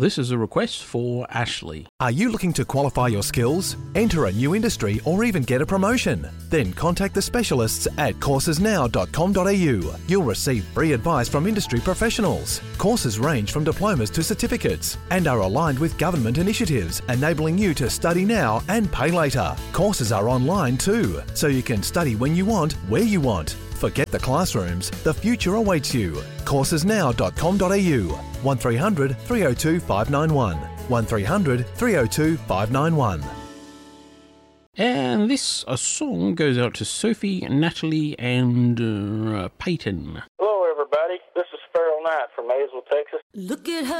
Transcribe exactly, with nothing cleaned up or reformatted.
This is a request for Ashley. Are you looking to qualify your skills, enter a new industry, or even get a promotion? Then contact the specialists at courses now dot com dot a u. You'll receive free advice from industry professionals. Courses range from diplomas to certificates and are aligned with government initiatives, enabling you to study now and pay later. Courses are online too, so you can study when you want, where you want. Forget the classrooms, the future awaits you. courses now dot com dot a u. one three hundred three oh two five nine one. one three hundred three oh two five nine one. And this a song goes out to Sophie, Natalie, and uh, Peyton. Hello, everybody. This is Farrell Knight from Maysville, Texas. Look at her.